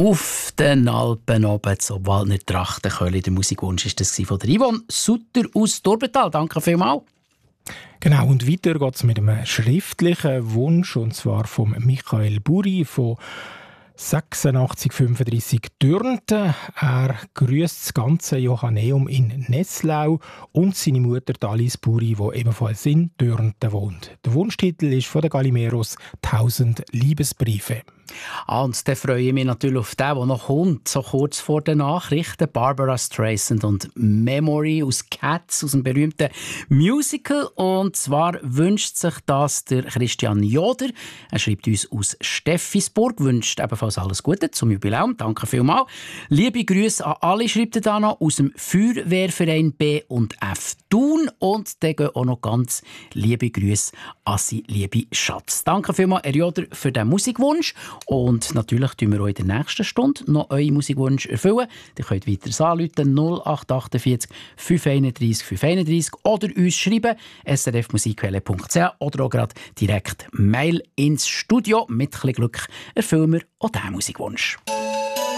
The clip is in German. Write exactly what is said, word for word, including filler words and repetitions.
Auf den Alpen oben zu Waldner Trachtenkölle. Der Musikwunsch war das von der Yvonne Sutter aus Turbental. Danke vielmals. Genau, und weiter geht es mit einem schriftlichen Wunsch, und zwar von Michael Buri von sechsundachtzig fünfunddreißig Dürnten. Er grüßt das ganze Johanneum in Nesslau und seine Mutter Alice Buri, die ebenfalls in Dürnten wohnt. Der Wunschtitel ist von den Galimeros «Tausend Liebesbriefe». Ah, und dann freue ich mich natürlich auf den, der noch kommt, so kurz vor den Nachrichten. Barbara Streisand und «Memory» aus «Cats», aus dem berühmten Musical. Und zwar wünscht sich das der Christian Joder. Er schreibt uns aus Steffisburg, wünscht ebenfalls alles Gute zum Jubiläum. Danke vielmals. Liebe Grüße an alle, schreibt er da noch, aus dem Feuerwehrverein B und F Thun. Und dann gehen auch noch ganz liebe Grüße an seinen lieben Schatz. Danke vielmals, Herr Joder, für den Musikwunsch. Und natürlich tun wir auch in der nächsten Stunde noch euren Musikwunsch erfüllen. Ihr könnt weiter anrufen, null acht achtundvierzig fünf einunddreißig fünf einunddreißig oder uns schreiben, s r f musikquelle punkt c h oder auch gerade direkt Mail ins Studio. Mit ein bisschen Glück erfüllen wir auch diesen Musikwunsch.